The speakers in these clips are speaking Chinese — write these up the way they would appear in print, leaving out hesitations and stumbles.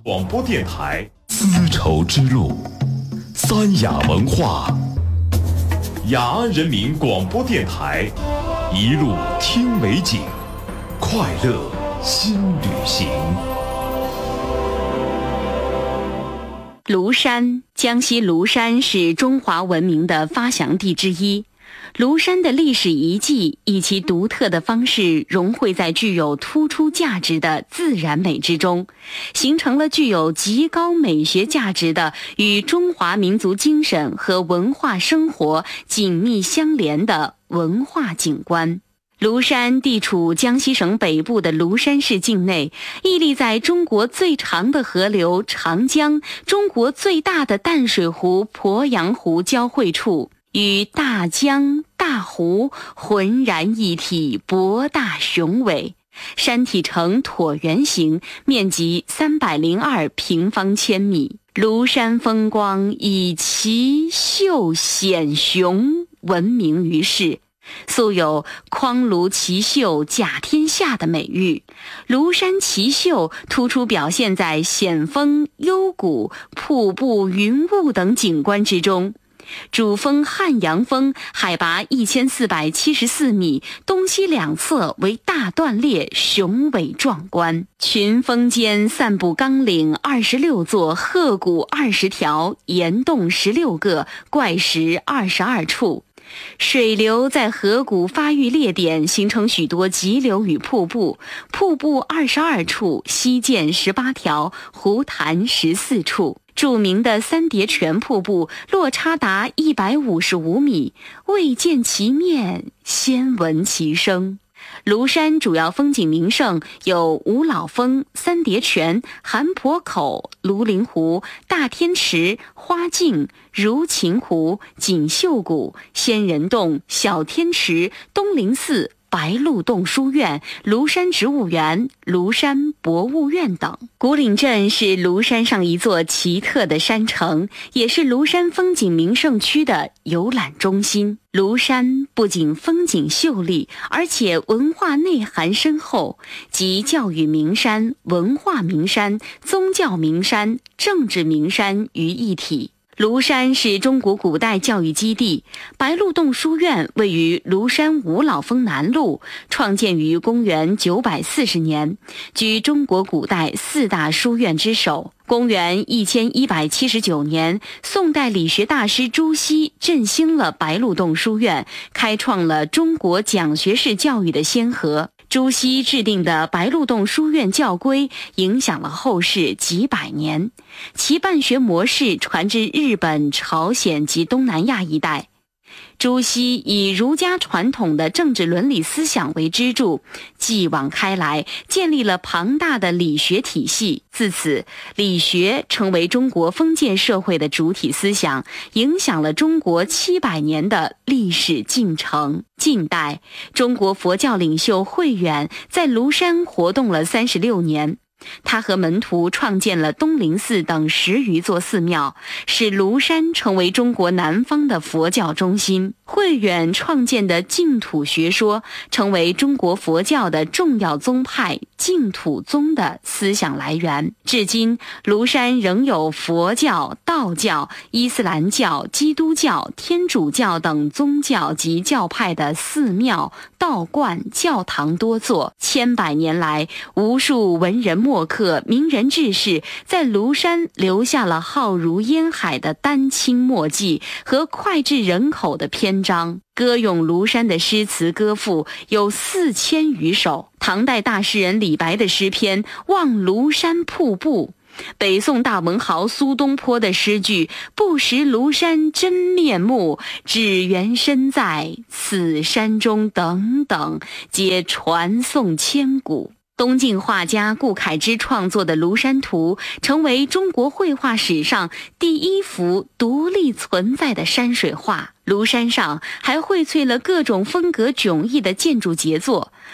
广播电台丝绸之路，三雅文化，雅安人民广播电台，一路听美景，快乐新旅行。 庐山，江西庐山是中华文明的发祥地之一。庐山的历史遗迹以其独特的方式融汇在具有突出价值的自然美之中，形成了具有极高美学价值的与中华民族精神和文化生活紧密相连的文化景观。庐山地处江西省北部的庐山市境内，屹立在中国最长的河流长江、中国最大的淡水湖鄱阳湖交汇处，与大江、大湖浑然一体，博大雄伟。山体呈椭圆形，面积302平方千米。庐山风光以奇秀险雄闻名于世，素有匡庐奇秀甲天下的美誉。庐山奇秀突出表现在险峰、幽谷、瀑布、云雾等景观之中。主峰汉阳峰海拔1474米，东西两侧为大断裂，雄伟壮观。群峰间散布冈岭26座，壑谷20条，岩洞16个，怪石22处。水流在河谷发育裂点，形成许多急流与瀑布，瀑布22处，溪涧18条，湖潭14处。著名的三叠泉瀑布落差达155米，未见其面，先闻其声。庐山主要风景名胜有五老峰、三叠泉、韩坡口、庐陵湖、大天池、花径、如琴湖、锦绣谷、仙人洞、小天池、东林寺、白鹿洞书院、庐山植物园、庐山博物院等。古岭镇是庐山上一座奇特的山城，也是庐山风景名胜区的游览中心。庐山不仅风景秀丽，而且文化内涵深厚，集教育名山、文化名山、宗教名山、政治名山于一体。庐山是中国古代教育基地，白鹿洞书院位于庐山五老峰南麓，创建于公元940年，居中国古代4大书院之首。公元1179年，宋代理学大师朱熹振兴了白鹿洞书院，开创了中国讲学式教育的先河。朱熹制定的白鹿洞书院教规影响了后世几百年，其办学模式传至日本、朝鲜及东南亚一带。朱熹以儒家传统的政治伦理思想为支柱，继往开来，建立了庞大的理学体系。自此，理学成为中国封建社会的主体思想，影响了中国700年的历史进程。近代，中国佛教领袖慧远在庐山活动了36年。他和门徒创建了东林寺等10余座寺庙，使庐山成为中国南方的佛教中心。慧远创建的净土学说成为中国佛教的重要宗派净土宗的思想来源。至今，庐山仍有佛教、道教、伊斯兰教、基督教、天主教等宗教及教派的寺庙、道观、教堂多座。千百年来，无数文人墨客、名人志士在庐山留下了浩如烟海的丹青墨迹和脍炙人口的篇章。歌咏庐山的诗词歌赋有4000余首。唐代大诗人李白的诗篇《望庐山瀑布》，北宋大文豪苏东坡的诗句“不识庐山真面目，只缘身在此山中”等等，皆传颂千古。东晋画家顾恺之创作的《庐山图》成为中国绘画史上第一幅独立存在的山水画。庐山上还荟萃了各种风格迥异的建筑杰作，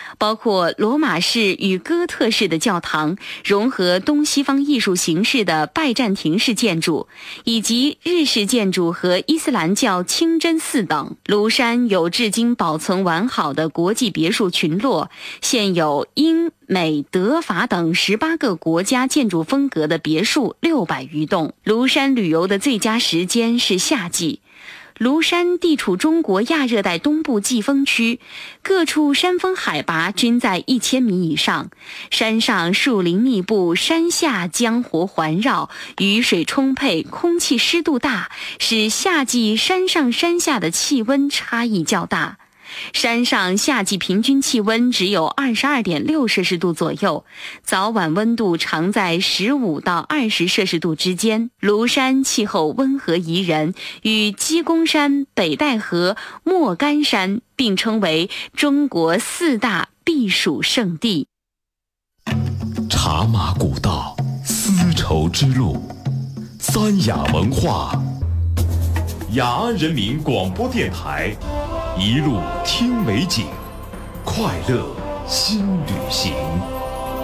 包括罗马式与哥特式的教堂，融合东西方艺术形式的拜占庭式建筑，以及日式建筑和伊斯兰教清真寺等。庐山有至今保存完好的国际别墅群落，现有英、美、德、法等18个国家建筑风格的别墅600余栋。庐山旅游的最佳时间是夏季。庐山地处中国亚热带东部季风区，各处山峰海拔均在1000米以上，山上树林密布，山下江湖环绕，雨水充沛，空气湿度大，使夏季山上山下的气温差异较大。山上夏季平均气温只有22.6摄氏度左右，早晚温度常在15到20摄氏度之间。庐山气候温和宜人，与鸡公山、北戴河、莫干山并称为中国4大避暑胜地。 茶马古道，丝绸之路，三雅文化，雅安人民广播电台，一路听美景，快乐新旅行。